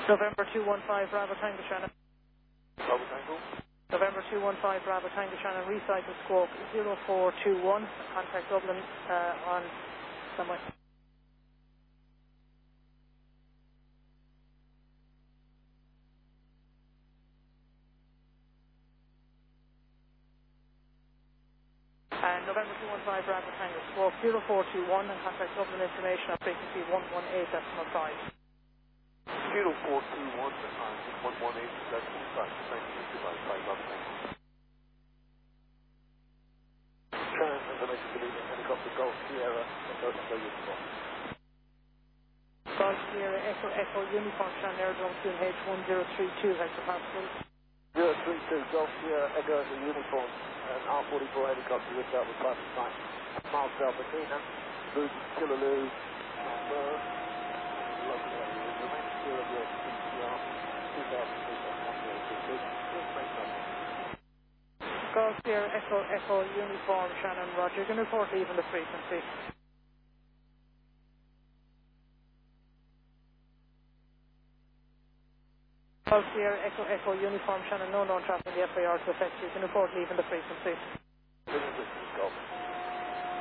November 215 Bravo Tango Shannon. Bravo Tango. November 215 Bravo Tango Shannon, recycle squawk 0421, contact Dublin on somewhere. And November 215 Bravo Tango squawk 0421 and contact Dublin information on frequency 118.5. 0421 and 118.5. Thank you. Goodbye. Bravo Tango. Information helicopter Golf Sierra Echo Uniform. Golf Sierra Echo Uniform Shannon Aerodrome QNH1032 hectopascal. 032 Golf Sierra Echo Uniform and R44 helicopter with that with climate sign. Miles Alpha Tina, Boots Killaloo, remain clear of your CCR 2002.1022. Golf Sierra Echo Uniform Shannon Roger. You can report leaving the frequency. Golf Sierra Echo Uniform Shannon, no known traffic in the FAR to affect you. You can report leaving the frequency. Golf.